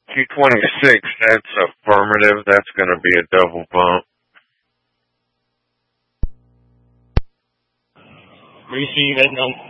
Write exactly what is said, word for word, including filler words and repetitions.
Q twenty-six, that's affirmative. That's going to be a double bump. Are you sure you guys know